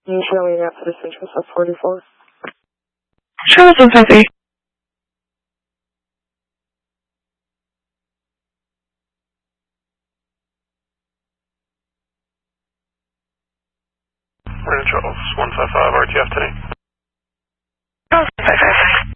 Charlie at Citizen Joseph 44. Charlie 153. We're in Charles 155 RTF today. Charles 155.